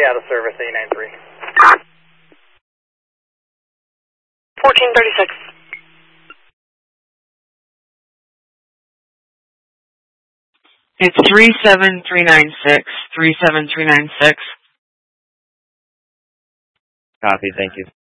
out of service, 893. 1436. It's 37396. 37396. Copy, thank you.